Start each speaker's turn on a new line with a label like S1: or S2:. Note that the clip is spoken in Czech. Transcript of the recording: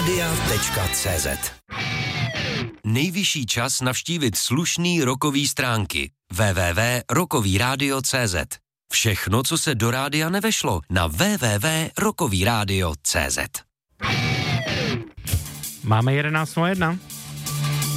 S1: radia.cz. Nejvyšší čas navštívit slušný rockový stránky www.rockovyradio.cz. Všechno, co se do rádia nevešlo, na www.rockovyradio.cz.
S2: Máme 11:01.